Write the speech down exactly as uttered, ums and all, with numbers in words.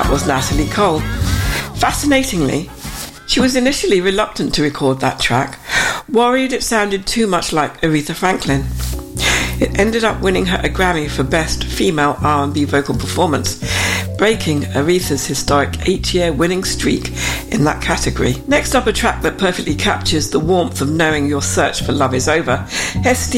That was Natalie Cole. Fascinatingly, she was initially reluctant to record that track, worried it sounded too much like Aretha Franklin. It ended up winning her a Grammy for Best Female R and B Vocal Performance, breaking Aretha's historic eight-year winning streak in that category. Next up, a track that perfectly captures the warmth of knowing your search for love is over. Here's Steve